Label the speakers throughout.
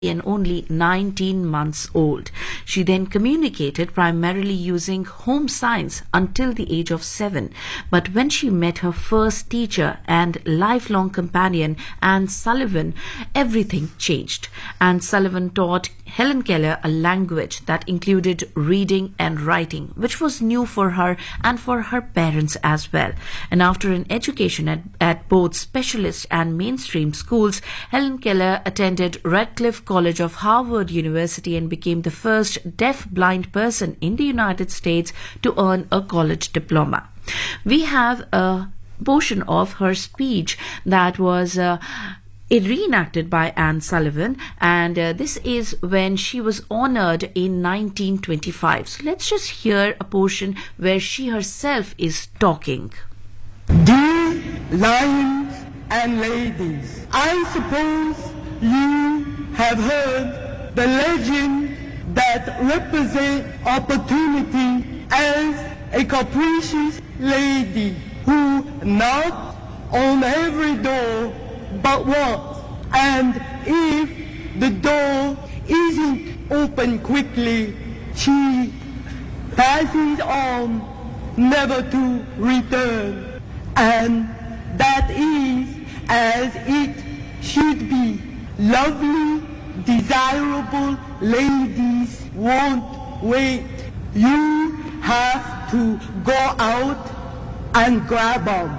Speaker 1: and only 19 months old. She then communicated primarily using home signs until the age of 7. But when she met her first teacher and lifelong companion, Anne Sullivan, everything changed. Anne Sullivan taught Helen Keller a language that included reading and writing, which was new for her and for her parents as well. And after an education at both specialist and mainstream schools, Helen Keller attended Radcliffe College of Harvard University and became the first deaf-blind person in the United States to earn a college diploma. We have a portion of her speech that was reenacted by Anne Sullivan, and this is when she was honored in 1925. So let's just hear a portion where she herself is talking.
Speaker 2: Dear lions and ladies, I suppose you have heard the legend that represents opportunity as a capricious lady who knocks on every door but once, and if the door isn't opened quickly, she passes on never to return. And that is as it should be. Lovely, desirable ladies won't wait. You have to go out and grab them.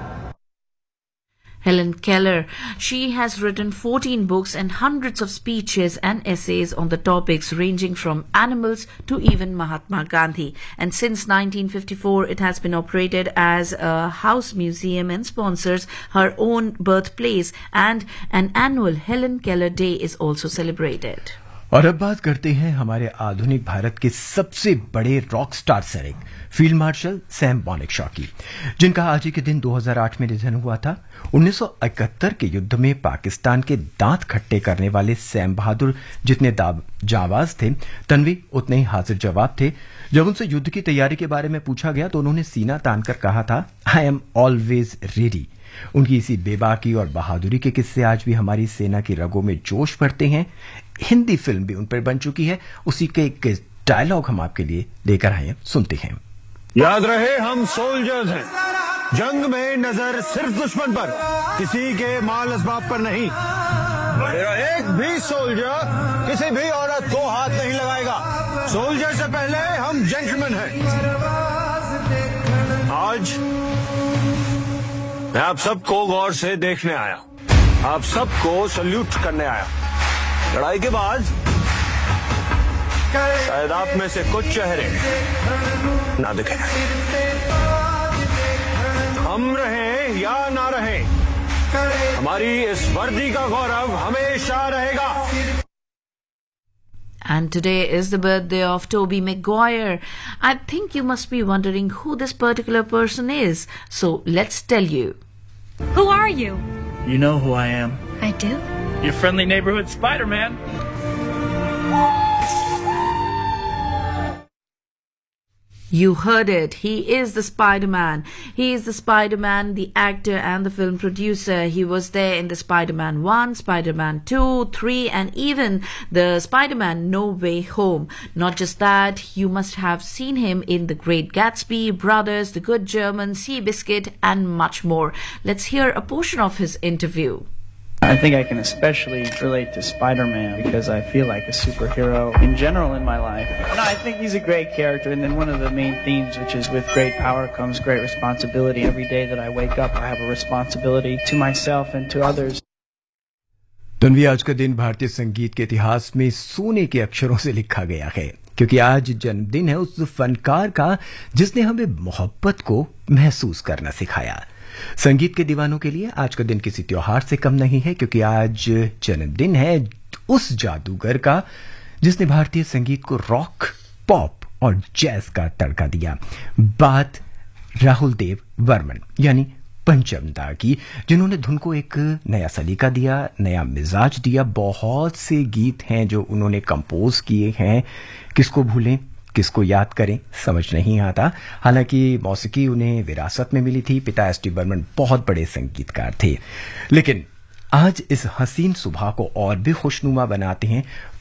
Speaker 1: Helen Keller, she has written 14 books and hundreds of speeches and essays on the topics ranging from animals to even Mahatma Gandhi. And since 1954, it has been operated as a house museum and sponsors her own birthplace, and an annual Helen Keller Day is also celebrated.
Speaker 3: और अब बात करते हैं हमारे आधुनिक भारत के सबसे बड़े रॉक स्टार से एक फील्ड मार्शल सैम मानेकशॉ की, जिनका आज ही के दिन 2008 में निधन हुआ था। 1971 के युद्ध में पाकिस्तान के दांत खट्टे करने वाले सैम बहादुर जितने जाबाज थे, तन्वी उतने ही हाजिर जवाब थे। जब उनसे युद्ध की तैयारी के बारे में पूछा गया तो उन्होंने सीना तानकर कहा था, आई एम ऑलवेज रेडी। उनकी इसी बेबाकी और बहादुरी के किस्से आज भी हमारी सेना की रगों में जोश भरते हैं। हिंदी फिल्म भी उन पर बन चुकी है। उसी के एक डायलॉग हम आपके लिए लेकर आए हैं, सुनते हैं।
Speaker 4: याद रहे, हम सोल्जर्स हैं। जंग में नजर सिर्फ दुश्मन पर, किसी के माल असबाब पर नहीं। मेरा एक भी सोल्जर किसी भी औरत को हाथ नहीं लगाएगा। सोल्जर से पहले हम जेंटलमैन हैं। आज मैं आप सबको गौर से देखने आया, आप सबको सल्यूट करने आया। लड़ाई के बाद शायद आप में से कुछ चेहरे ना दिखे, हम रहें या ना रहें, हमारी इस वर्दी का गौरव हमेशा रहेगा।
Speaker 1: And today is the birthday of Tobey Maguire. I think you must be wondering who this particular person is. So let's tell you.
Speaker 5: Who are you?
Speaker 6: You know who I am.
Speaker 5: I do.
Speaker 6: Your friendly neighborhood Spider-Man.
Speaker 1: You heard it. He is the Spider-Man. He is the Spider-Man, the actor and the film producer. He was there in the Spider-Man 1, Spider-Man 2, 3, and even the Spider-Man No Way Home. Not just that, you must have seen him in The Great Gatsby, Brothers, The Good German, Seabiscuit, and much more. Let's hear a portion of his interview.
Speaker 6: I think I can especially relate to Spider-Man because I feel like a superhero in general in my life. No, I think he's a great character, and then one of the main themes, which is with great power comes great responsibility. Every day that I wake up, I have a responsibility to myself and to others.
Speaker 3: Tanvi, आज का दिन भारतीय संगीत के इतिहास में सोने के अक्षरों से लिखा गया है, क्योंकि आज जन्मदिन है उस फनकार का जिसने हमें मोहब्बत को महसूस करना सिखाया। संगीत के दीवानों के लिए आज का दिन किसी त्योहार से कम नहीं है, क्योंकि आज जन्मदिन है उस जादूगर का जिसने भारतीय संगीत को रॉक, पॉप और जैज का तड़का दिया। बात राहुल देव बर्मन यानी पंचम दा की, जिन्होंने धुन को एक नया सलीका दिया, नया मिजाज दिया। बहुत से गीत हैं जो उन्होंने कंपोज किए हैं, किसको भूलें किसको याद करें समझ नहीं आता। हालांकि मौसीकी उन्हें विरासत में मिली थी, पिता एस टी बर्मन बहुत बड़े संगीतकार थे। लेकिन आज इस हसीन सुबह को और भी खुशनुमा बनाते हैं